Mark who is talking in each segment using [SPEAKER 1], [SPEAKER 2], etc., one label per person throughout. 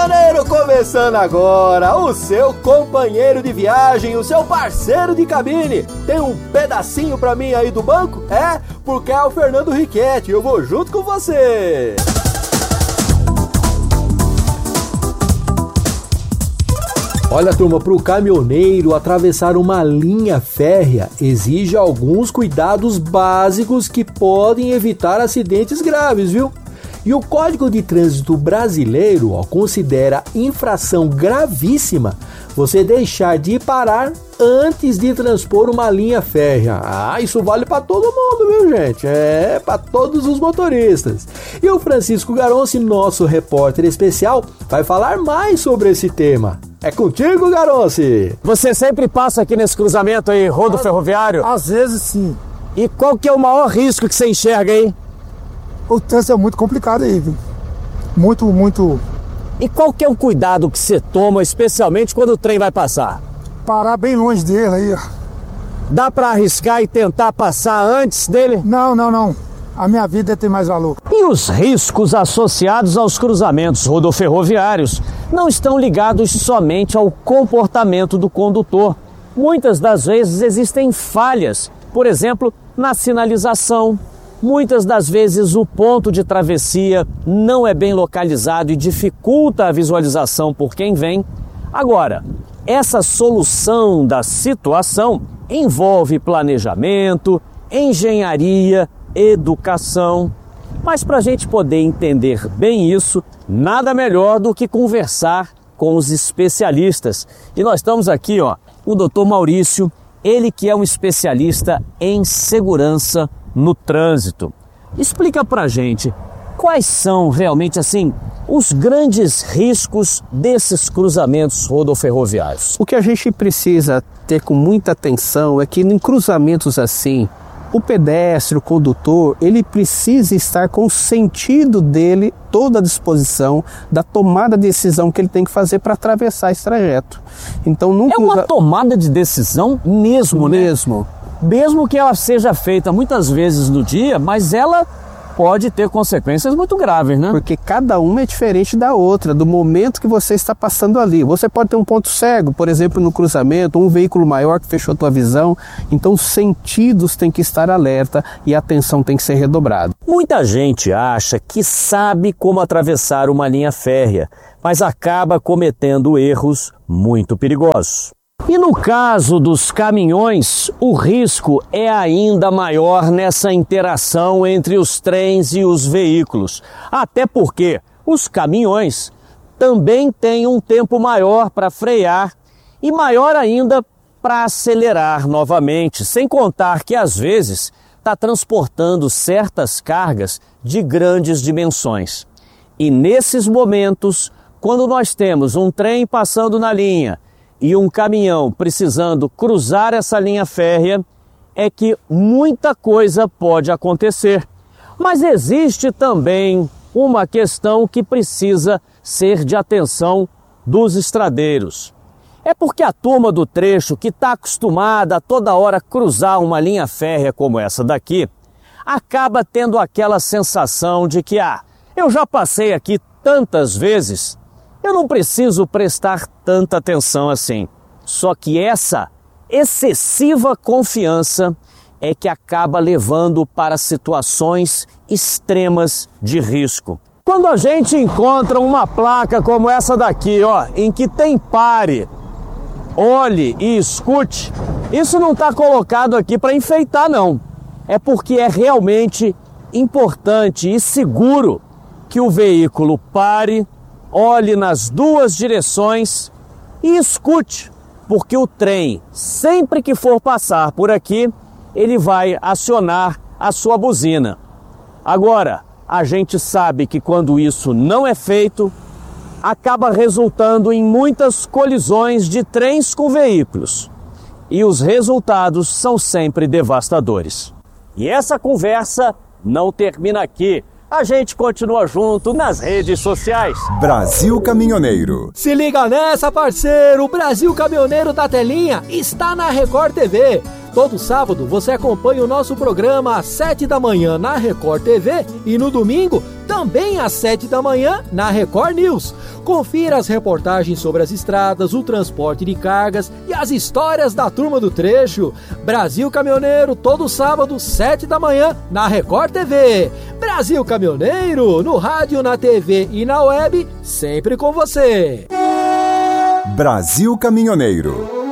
[SPEAKER 1] caminhoneiro, começando agora, o seu companheiro de viagem, o seu parceiro de cabine. Tem um pedacinho pra mim aí do banco? É, porque é o Fernando Riquetti, eu vou junto com você. Olha, turma, para o caminhoneiro atravessar uma linha férrea exige alguns cuidados básicos que podem evitar acidentes graves, viu? E o Código de Trânsito Brasileiro considera infração gravíssima você deixar de parar antes de transpor uma linha férrea. Isso vale para todo mundo, viu, gente? É, para todos os motoristas. E o Francisco Garonci, nosso repórter especial, vai falar mais sobre esse tema. É contigo, Garonci!
[SPEAKER 2] Você sempre passa aqui nesse cruzamento aí, rodo ferroviário?
[SPEAKER 3] Às vezes, sim.
[SPEAKER 2] E qual que é o maior risco que você enxerga aí?
[SPEAKER 3] O trânsito é muito complicado aí, viu? Muito.
[SPEAKER 2] E qual que é o cuidado que você toma, especialmente quando o trem vai passar?
[SPEAKER 3] Parar bem longe dele aí, ó.
[SPEAKER 2] Dá pra arriscar e tentar passar antes dele?
[SPEAKER 3] Não. A minha vida tem mais valor.
[SPEAKER 2] E os riscos associados aos cruzamentos rodoferroviários não estão ligados somente ao comportamento do condutor. Muitas das vezes existem falhas, por exemplo, na sinalização. Muitas das vezes o ponto de travessia não é bem localizado e dificulta a visualização por quem vem. Agora, essa solução da situação envolve planejamento, engenharia, educação. Mas para a gente poder entender bem isso, nada melhor do que conversar com os especialistas. E nós estamos aqui, o Dr. Maurício, ele que é um especialista em segurança no trânsito. Explica pra gente quais são realmente os grandes riscos desses cruzamentos rodoferroviários.
[SPEAKER 4] O que a gente precisa ter com muita atenção é que em cruzamentos assim, o pedestre, o condutor, ele precisa estar com o sentido dele toda à disposição da tomada de decisão que ele tem que fazer para atravessar esse trajeto. Então,
[SPEAKER 2] é uma tomada de decisão mesmo, né? Mesmo que ela seja feita muitas vezes no dia, mas ela pode ter consequências muito graves, né?
[SPEAKER 4] Porque cada uma é diferente da outra, do momento que você está passando ali. Você pode ter um ponto cego, por exemplo, no cruzamento, um veículo maior que fechou a tua visão. Então os sentidos têm que estar alerta e a atenção tem que ser redobrada.
[SPEAKER 2] Muita gente acha que sabe como atravessar uma linha férrea, mas acaba cometendo erros muito perigosos. E no caso dos caminhões, o risco é ainda maior nessa interação entre os trens e os veículos. Até porque os caminhões também têm um tempo maior para frear e maior ainda para acelerar novamente, sem contar que às vezes está transportando certas cargas de grandes dimensões. E nesses momentos, quando nós temos um trem passando na linha e um caminhão precisando cruzar essa linha férrea, é que muita coisa pode acontecer. Mas existe também uma questão que precisa ser de atenção dos estradeiros. É porque a turma do trecho, que está acostumada a toda hora cruzar uma linha férrea como essa daqui, acaba tendo aquela sensação de que, eu já passei aqui tantas vezes, eu não preciso prestar tanta atenção assim. Só que essa excessiva confiança é que acaba levando para situações extremas de risco. Quando a gente encontra uma placa como essa daqui, em que tem pare, olhe e escute, isso não está colocado aqui para enfeitar, não. É porque é realmente importante e seguro que o veículo pare, olhe nas duas direções e escute, porque o trem, sempre que for passar por aqui, ele vai acionar a sua buzina. Agora, a gente sabe que quando isso não é feito, acaba resultando em muitas colisões de trens com veículos. E os resultados são sempre devastadores. E essa conversa não termina aqui. A gente continua junto nas redes sociais.
[SPEAKER 5] Brasil Caminhoneiro.
[SPEAKER 1] Se liga nessa, parceiro! O Brasil Caminhoneiro da Telinha está na Record TV. Todo sábado você acompanha o nosso programa às 7 da manhã na Record TV e no domingo também também às 7 da manhã na Record News. Confira as reportagens sobre as estradas, o transporte de cargas e as histórias da turma do trecho. Brasil Caminhoneiro, todo sábado, 7 da manhã, na Record TV. Brasil Caminhoneiro, no rádio, na TV e na web, sempre com você.
[SPEAKER 5] Brasil Caminhoneiro.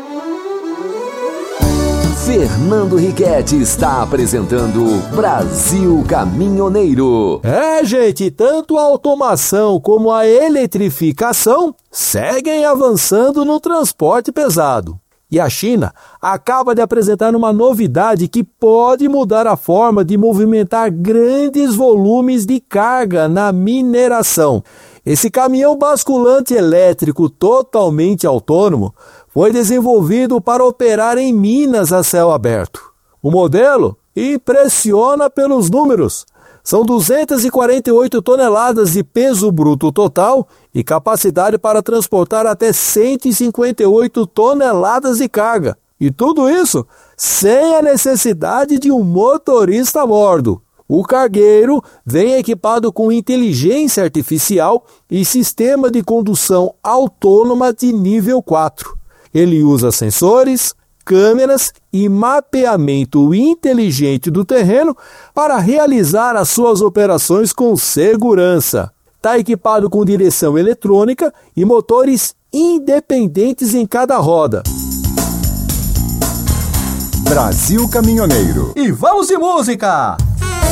[SPEAKER 6] Fernando Riquetti está apresentando Brasil Caminhoneiro.
[SPEAKER 1] Gente, tanto a automação como a eletrificação seguem avançando no transporte pesado. E a China acaba de apresentar uma novidade que pode mudar a forma de movimentar grandes volumes de carga na mineração. Esse caminhão basculante elétrico totalmente autônomo foi desenvolvido para operar em minas a céu aberto. O modelo impressiona pelos números. São 248 toneladas de peso bruto total e capacidade para transportar até 158 toneladas de carga. E tudo isso sem a necessidade de um motorista a bordo. O cargueiro vem equipado com inteligência artificial e sistema de condução autônoma de nível 4. Ele usa sensores, câmeras e mapeamento inteligente do terreno para realizar as suas operações com segurança. Está equipado com direção eletrônica e motores independentes em cada roda.
[SPEAKER 5] Brasil Caminhoneiro.
[SPEAKER 1] E vamos de música!